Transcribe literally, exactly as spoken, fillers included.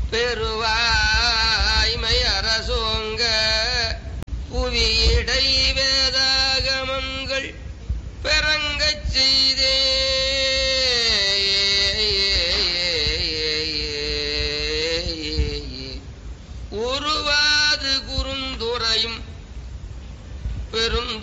பெருவாய்மை அரசோங்க புவியிடை வேதாகமங்கள் பெறங்கச் செய்தே உருவாது குறுந்துரையும் பெரும்